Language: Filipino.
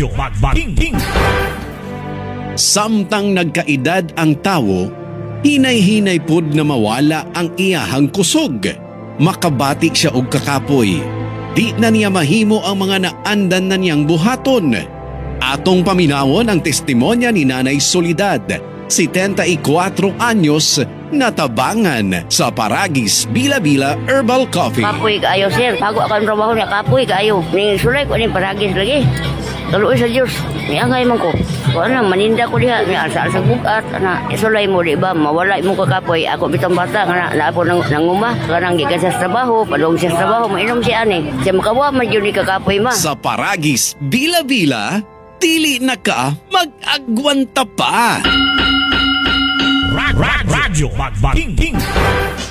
Radyo Magbating. Samtang nagkaedad ang tawo, hinay-hinay pud na mawala ang iyahang kusog. Makabati siya og kakapoy. Di na niya mahimo ang mga naandan na niyang buhaton. Atong paminawon ang testimonya ni Nanay Soledad, 74 anyos, natabangan sa Paragis Bila-Bila Herbal Coffee. Kapoy kaayo, sir. Bago ako ang trabaho niya, kapoy kaayo. Ning sulay ko ning paragis lagi. Kaluoy sa Diyos. Niangay man ko. Kung ano, maninda ko diha. Niasa sa bugat. Isulay mo, di ba? Mawala mo ka kapoy. Ako bitang bata. Na po nanguma. Kanang gikan sa trabaho. Padong siya sa trabaho. Mainom siya ani. Siya makawa man yun ni kakapoy ma. Sa Paragis Bila-Bila, dili na ka mag-agwanta pa. Radyo Magbating.